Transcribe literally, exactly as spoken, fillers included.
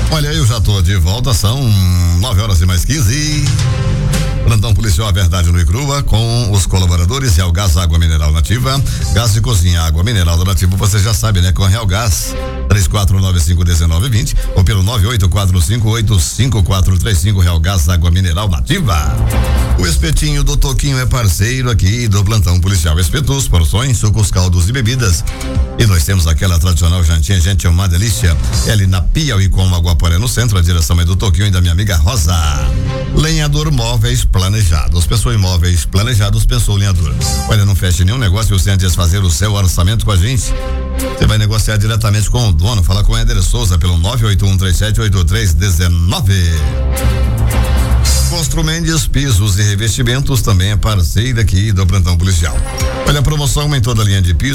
Olha, eu já tô de volta, são nove horas e mais quinze. Plantão policial, a verdade no e crua, com os colaboradores Real Gás, água mineral nativa, gás de cozinha, água mineral da Nativa, você já sabe, né? Com Real Gás, três quatro nove cinco um nove dois zero ou pelo nove oito quatro cinco oito cinco quatro três cinco. Real Gás, água mineral nativa. O Espetinho do Toquinho é parceiro aqui do Plantão Policial. Espetos, porções, sucos, caldos e bebidas. E nós temos aquela tradicional jantinha, gente, é uma delícia. É ali na Piauí com Aguaporé no centro, a direção é do Toquinho e da minha amiga Rosa. Lenhador Móveis Planejados. Pensou em móveis planejados, pensou lenhador. Olha, não feche nenhum negócio sem antes fazer o seu orçamento com a gente. Você vai negociar diretamente com o dono, falar com o Éder Souza pelo nove oito um três sete oito três um nove. Constru Mendes Pisos e Revestimentos também é parceira aqui do Plantão Policial. Olha, a promoção em toda a linha de piso